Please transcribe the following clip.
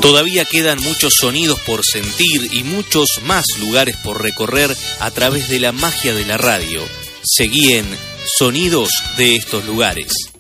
Todavía quedan muchos sonidos por sentir y muchos más lugares por recorrer a través de la magia de la radio. Seguí en Sonidos de estos lugares.